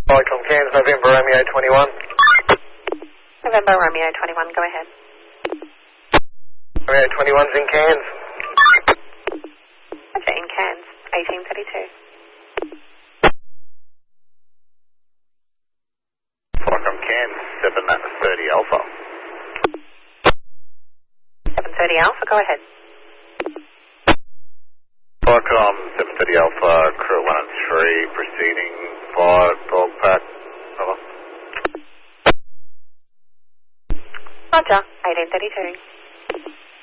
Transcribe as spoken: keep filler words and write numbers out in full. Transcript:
Icon Cairns, November Romeo twenty-one. November Romeo twenty-one, go ahead. Romeo twenty-one's in Cairns. Roger, in Cairns, eighteen thirty-two. Icon Cairns, seven thirty Alpha. seven thirty Alpha, go ahead. Icon seven thirty Alpha, crew one and three, proceeding five, dog pack. Over. Roger, eighteen thirty-two.